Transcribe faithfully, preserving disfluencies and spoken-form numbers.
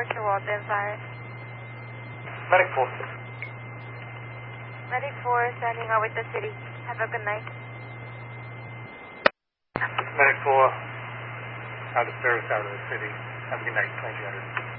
four to Walden Fire. Medic four. Medic four, standing out with the city. Have a good night. Medic four, out of service out of the city. Have a good night, twenty-two hundred.